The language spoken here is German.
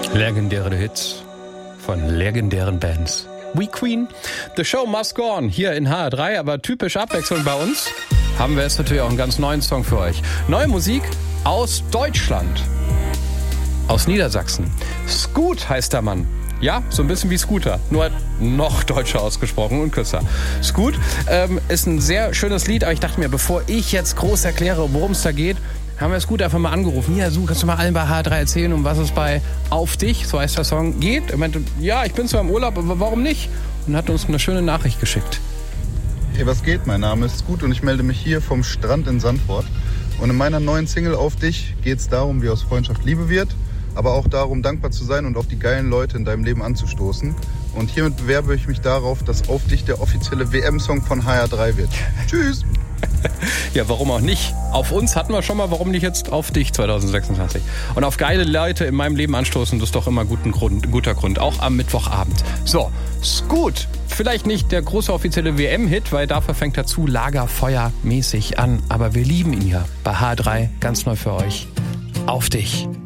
Legendäre Hits von legendären Bands. We Queen, The Show Must Go On, hier in HR3, aber typisch Abwechslung bei uns haben wir jetzt natürlich auch einen ganz neuen Song für euch. Neue Musik aus Deutschland, aus Niedersachsen. Scoot heißt der Mann. Ja, so ein bisschen wie Scooter, nur noch deutscher ausgesprochen und kürzer. Scoot ist ein sehr schönes Lied, aber ich dachte mir, bevor ich jetzt groß erkläre, worum es da geht, haben wir Scoot einfach mal angerufen. Ja, du kannst du mal allen bei H3 erzählen, um was es bei Auf dich, so heißt der Song, geht. Er meinte, ja, ich bin zwar im Urlaub, aber warum nicht? Und hat uns eine schöne Nachricht geschickt. Hey, was geht? Mein Name ist Scoot und ich melde mich hier vom Strand in Sandford. Und in meiner neuen Single Auf dich geht es darum, wie aus Freundschaft Liebe wird, aber auch darum, dankbar zu sein und auf die geilen Leute in deinem Leben anzustoßen. Und hiermit bewerbe ich mich darauf, dass Auf dich der offizielle WM-Song von HR3 wird. Tschüss! Ja, warum auch nicht? Auf uns hatten wir schon mal, warum nicht jetzt auf dich 2026? Und auf geile Leute in meinem Leben anstoßen, das ist doch immer ein guter Grund, auch am Mittwochabend. So, Scoot, vielleicht nicht der große offizielle WM-Hit, weil dafür fängt er zu lagerfeuermäßig an. Aber wir lieben ihn ja bei H3, ganz neu für euch. Auf dich.